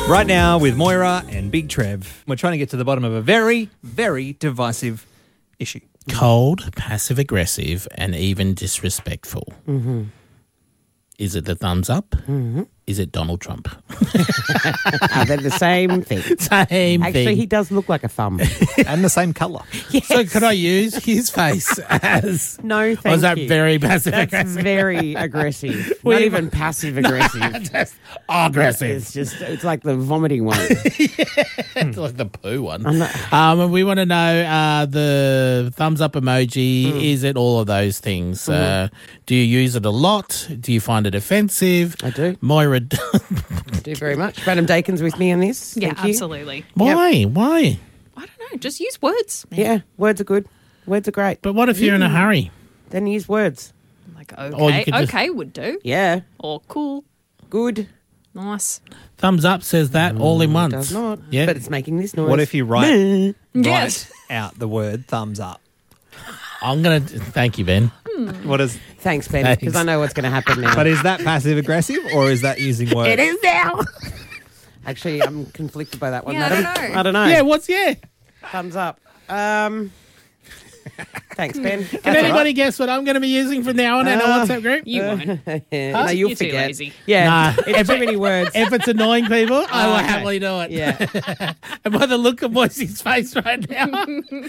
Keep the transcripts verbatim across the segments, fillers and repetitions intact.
Right now with Moira and Big Trev, we're trying to get to the bottom of a very, very divisive issue. Cold, passive-aggressive, and even disrespectful. Mm-hmm. Is it the thumbs up? Mm-hmm. Is it Donald Trump? They're the same thing. Same Actually, thing. he does look like a thumb. And the same colour. Yes. So could I use his face as... No, thank Or is that you. very That's passive-aggressive? very aggressive. We- Not even passive-aggressive. Just aggressive. It's just, it's like the vomiting one. It's like the poo one. I'm not- Um, and we want to know uh, the thumbs up emoji. Mm. Is it all of those things? Mm-hmm. Uh, do you use it a lot? Do you find it offensive? I do. Moira, Thank you very much. Madam Dakin's with me on this. Yeah, Thank you. absolutely. why? Why? I don't know. Just use words. man. Yeah, words are good. Words are great. But what if you're in a hurry? Then use words. Like, Or you okay, could just- okay would do. Yeah, Or cool, good. nice. Thumbs up says that all in once. Does not. Yeah. But it's making this noise. What if you write, Yes. write out the word thumbs up? I'm going to... Thank you, Ben. What is? Thanks, Ben, Thanks. because I know what's going to happen now. But is that passive aggressive or is that using words? It is now. Actually, I'm conflicted by that one. Yeah, I Madam. don't know. I don't know. Yeah, what's... Yeah. Thumbs up. Um, thanks, Ben. Can That's all anybody guess what I'm going to be using from now on in Uh, our WhatsApp group? You won't. right. no, you'll You're too forget. lazy. Yeah, Nah. it's too many words. If it's annoying people, I will Oh, okay. happily do it. Yeah. And by the look of Moisey's face right now.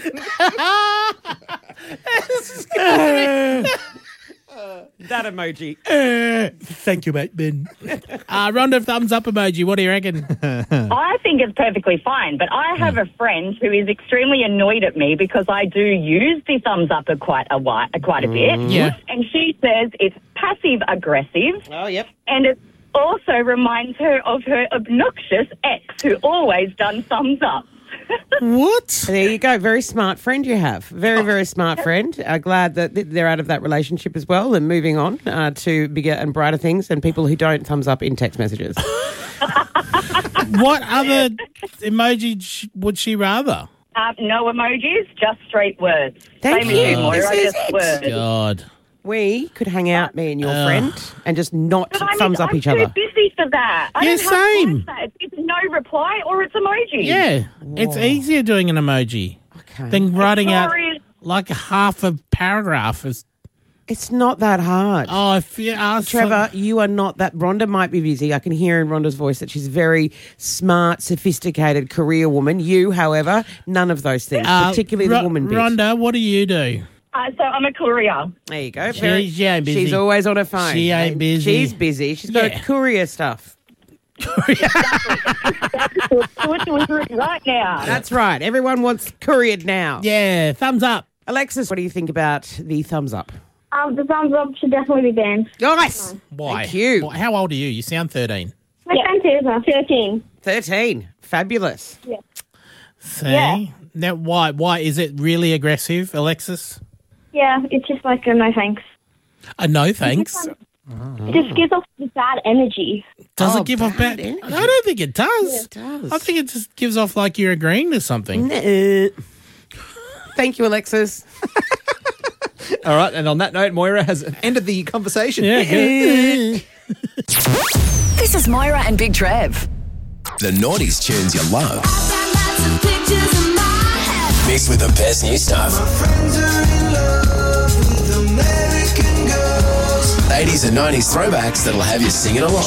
That emoji. Thank you, mate, Ben. Uh, Rhonda, thumbs up emoji. What do you reckon? I think it's perfectly fine, but I have a friend who is extremely annoyed at me because I do use the thumbs up a quite a while, quite a bit. Yeah. And she says it's passive aggressive, Oh, yep. and it also reminds her of her obnoxious ex who always done thumbs up. What? There you go. Very smart friend you have. Very, very smart friend. Uh, glad that th- they're out of that relationship as well and moving on uh, to bigger and brighter things and people who don't thumbs up in text messages. What other emoji sh- would she rather? Um, no emojis, just straight words. Thank Same as you. you, Moira, This is just it. words. God. We could hang out, me and your Uh. friend, and just not But I mean, thumbs up I'm each too other. busy for that. I Yeah, don't have time same. for that. It's either no reply or it's emoji. Yeah, it's easier doing an emoji Okay. than writing out Sorry. like half a paragraph. Is, It's not that hard. oh, if you ask Trevor, you are not that. Rhonda might be busy. I can hear in Rhonda's voice that she's a very smart, sophisticated career woman. You, however, none of those things, uh, particularly Ro- the woman bit. Rhonda, what do you do? Uh, so I'm a courier. There you go. She- she ain't busy. She's always on her phone. She ain't busy. She's busy. She's got Yeah. a courier stuff. Do it deliver it right now. That's right. Everyone wants couriered now. Yeah, thumbs up. Alexis, what do you think about the thumbs up? Um, the thumbs up should definitely be banned. Nice. Why? Thank you. Why- How old are you? You sound thirteen. My friend is uh, thirteen. thirteen. Fabulous. See? Yeah. Now, why? Why is it really aggressive, Alexis? Yeah, it's just like a no thanks. Uh, no, thanks. It just gives off the bad energy. Does Oh, it give off bad bad? energy. I don't think it does. It does. I think it just gives off like you're agreeing to something. Nah. Thank you, Alexis. All right, and on that note, Moira has ended the conversation. Yeah, good. This is Moira and Big Trev. The noughties tunes you love. Mixed with the best new stuff. eighties and nineties throwbacks that'll have you singing along.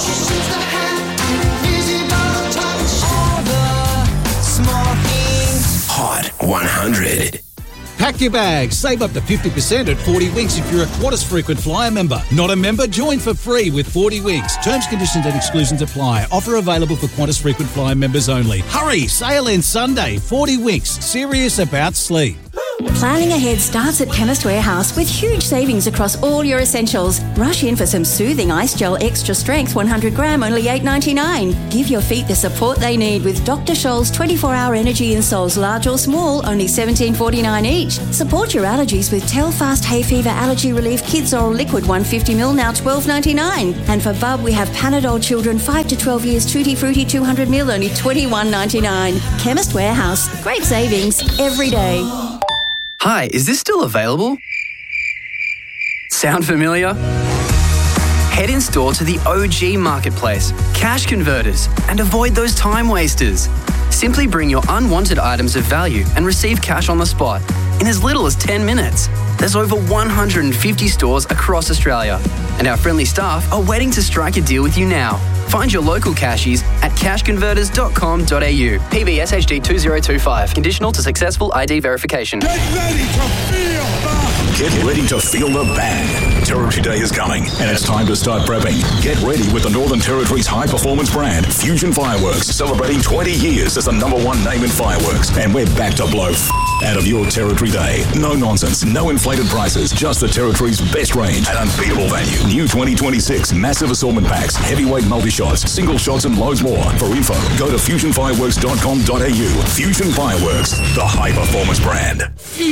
Hot one hundred. Pack your bags. Save up to fifty percent at forty Winks if you're a Qantas frequent flyer member. Not a member? Join for free with forty Winks. Terms, conditions and exclusions apply. Offer available for Qantas frequent flyer members only. Hurry! Sale ends Sunday. forty Winks. Serious about sleep. Planning ahead starts at Chemist Warehouse with huge savings across all your essentials. Rush in for some soothing ice gel extra strength one hundred gram, only eight ninety-nine. Give your feet the support they need with Doctor Scholl's twenty-four hour energy insoles, large or small, only seventeen forty-nine each. Support your allergies with Telfast Hay Fever Allergy Relief Kids Oral Liquid one hundred fifty milliliters, now twelve ninety-nine. And for Bub, we have Panadol Children five to twelve years Tutti Frutti two hundred milliliters, only twenty-one ninety-nine. Chemist Warehouse. Great savings every day. Hi, is this still available? Sound familiar? Head in store to the O G Marketplace, Cash Converters, and avoid those time wasters. Simply bring your unwanted items of value and receive cash on the spot in as little as ten minutes. There's over one hundred fifty stores across Australia, and our friendly staff are waiting to strike a deal with you now. Find your local cashies at cash converters dot com dot a u. P B S H D two zero two five. Conditional to successful I D verification. Get ready to feel the... Get ready to feel the bang. Territory Day is coming, and it's time to start prepping. Get ready with the Northern Territory's high-performance brand, Fusion Fireworks, celebrating twenty years as the number one name in fireworks. And we're back to blow f- out of your Territory Day. No nonsense, no inflated prices, just the Territory's best range at unbeatable value. New twenty twenty-six massive assortment packs, heavyweight multi-shots, single shots, and loads more. For info, go to fusion fireworks dot com dot a u. Fusion Fireworks, the high-performance brand.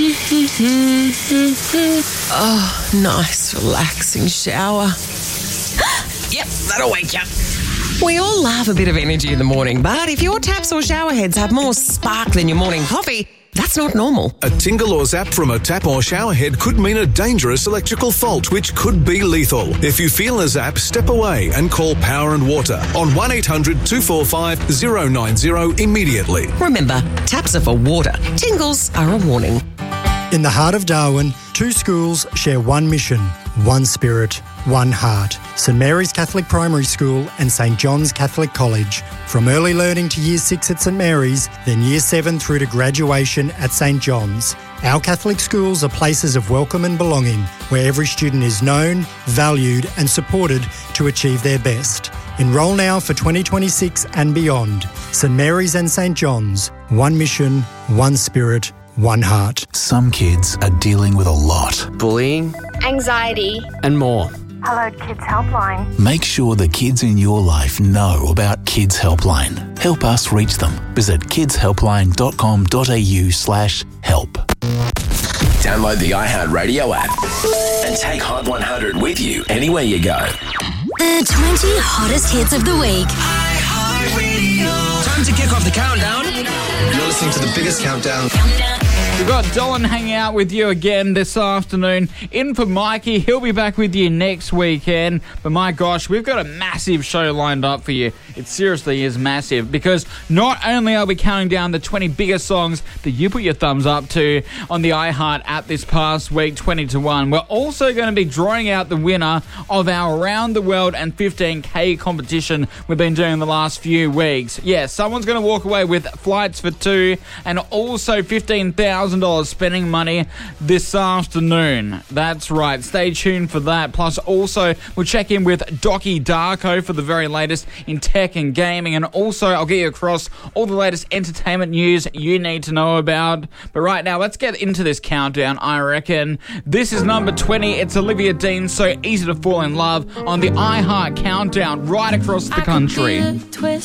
Oh, nice, relaxing shower. Yep, that'll wake you up. We all love a bit of energy in the morning, but if your taps or shower heads have more spark than your morning coffee, that's not normal. A tingle or zap from a tap or shower head could mean a dangerous electrical fault, which could be lethal. If you feel a zap, step away and call Power and Water on one eight hundred two four five zero nine zero immediately. Remember, taps are for water. Tingles are a warning. In the heart of Darwin, two schools share one mission, one spirit, one heart. St Mary's Catholic Primary School and St John's Catholic College. From early learning to Year six at St Mary's, then Year seven through to graduation at St John's. Our Catholic schools are places of welcome and belonging, where every student is known, valued and supported to achieve their best. Enrol now for twenty twenty-six and beyond. St Mary's and St John's. One mission, one spirit, one heart. Some kids are dealing with a lot. Bullying. Anxiety. And more. Hello Kids Helpline. Make sure the kids in your life know about Kids Helpline. Help us reach them. Visit kids helpline dot com dot a u slash help. Download the iHeartRadio app and take Hot one hundred with you anywhere you go. The twenty hottest hits of the week. Time to kick off the countdown. You're listening to the biggest countdown. We've got Dylan hanging out with you again this afternoon. In for Mikey. He'll be back with you next weekend. But my gosh, we've got a massive show lined up for you. It seriously is massive, because not only are we counting down the twenty biggest songs that you put your thumbs up to on the iHeart app this past week, twenty to one, we're also going to be drawing out the winner of our Around the World and fifteen K competition we've been doing the last few weeks. Yeah, someone's going to walk away with flights for two and also fifteen thousand dollars spending money this afternoon. That's right. Stay tuned for that. Plus, also, we'll check in with Docky Darko for the very latest in tech and gaming. And also, I'll get you across all the latest entertainment news you need to know about. But right now, let's get into this countdown, I reckon. This is number twenty. It's Olivia Dean, So Easy to Fall in Love, on the iHeart Countdown right across the country.